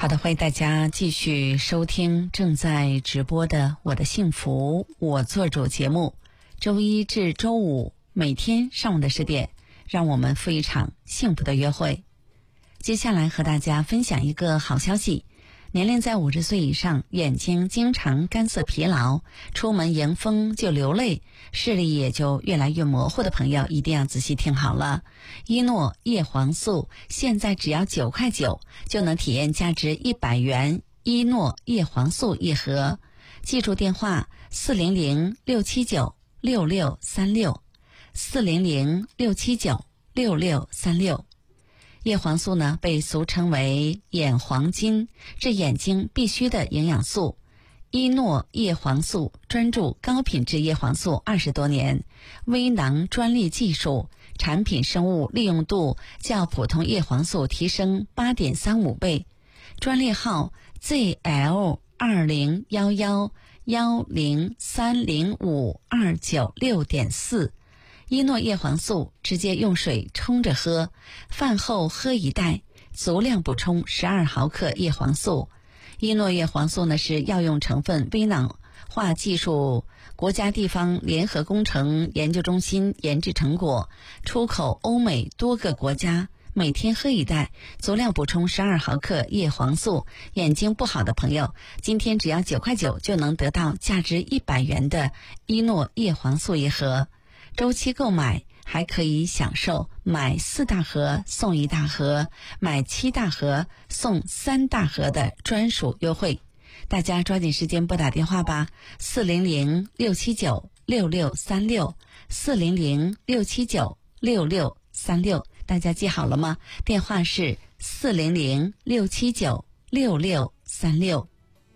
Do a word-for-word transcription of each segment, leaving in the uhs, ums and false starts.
好的，欢迎大家继续收听正在直播的我的幸福我做主节目，周一至周五每天上午的十点，让我们赴一场幸福的约会。接下来和大家分享一个好消息，年龄在五十岁以上，眼睛经常干涩疲劳，出门迎风就流泪，视力也就越来越模糊的朋友，一定要仔细听好了。伊诺叶黄素现在只要九块九就能体验价值一百元伊诺叶黄素一盒，记住电话四零零六七九六六三六四零零六七九六六三六。叶黄素呢，被俗称为眼黄金，是眼睛必须的营养素。伊诺叶黄素专注高品质叶黄素二十多年，微囊专利技术，产品生物利用度较普通叶黄素提升 八点三五 倍，专利号 Z L 二零一一一零三零五二九六点四。伊诺叶黄素直接用水冲着喝，饭后喝一袋，足量补充十二毫克叶黄素。伊诺叶黄素呢是药用成分微囊化技术国家地方联合工程研究中心研制成果，出口欧美多个国家，每天喝一袋，足量补充十二毫克叶黄素。眼睛不好的朋友，今天只要九块九就能得到价值一百元的伊诺叶黄素一盒。周期购买还可以享受买四大盒送一大盒，买七大盒送三大盒的专属优惠。大家抓紧时间拨打电话吧，四零零六七九六六三六四零零六七九六六三六，大家记好了吗？电话是四零零六七九六六三六。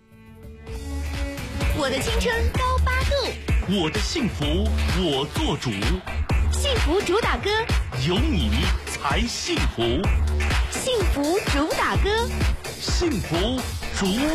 我的青春高八度， 我的幸福我做主， 幸福主打歌， 有你才幸福， 幸福主打歌， 幸福主